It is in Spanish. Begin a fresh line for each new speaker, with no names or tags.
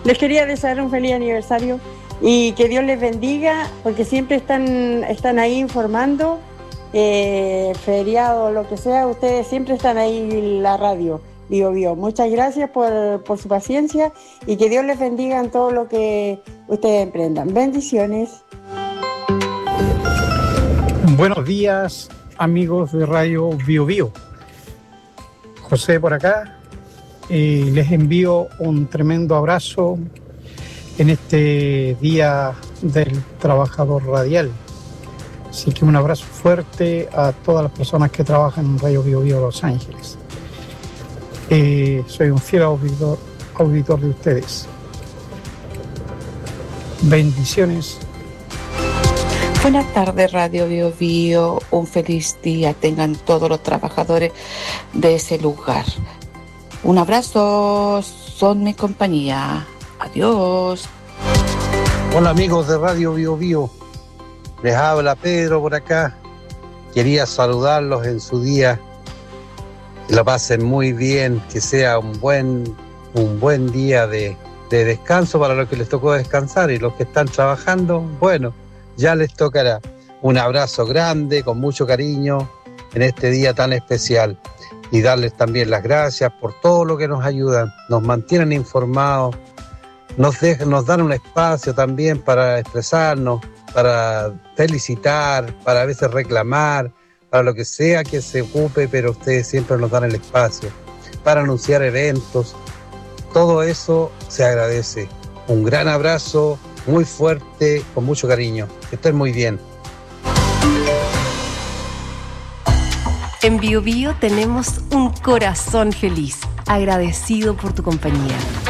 Les quería desear un feliz aniversario y que Dios les bendiga, porque siempre están ahí informando, feriado, lo que sea, ustedes siempre están ahí en la radio. Bio Bio. Muchas gracias por su paciencia y que Dios les bendiga en todo lo que ustedes emprendan. Bendiciones.
Buenos días, amigos de Radio Bio Bio. José por acá. Les envío un tremendo abrazo en este Día del Trabajador Radial. Así que un abrazo fuerte a todas las personas que trabajan en Radio Bio Bio Los Ángeles. Soy un fiel auditor de ustedes. Bendiciones.
Buenas tardes, Radio Bio Bio. Un feliz día tengan todos los trabajadores de ese lugar. Un abrazo, son mi compañía. Adiós.
Hola amigos de Radio Bio Bio. Les habla Pedro por acá. Quería saludarlos en su día. Que lo pasen muy bien, que sea un buen día de descanso para los que les tocó descansar, y los que están trabajando, bueno, ya les tocará. Un abrazo grande, con mucho cariño, en este día tan especial. Y darles también las gracias por todo lo que nos ayudan, nos mantienen informados, nos dan un espacio también para expresarnos, para felicitar, para a veces reclamar, para lo que sea que se ocupe, pero ustedes siempre nos dan el espacio, para anunciar eventos. Todo eso se agradece. Un gran abrazo, muy fuerte, con mucho cariño. Que estén muy bien.
En Bio Bio tenemos un corazón feliz, agradecido por tu compañía.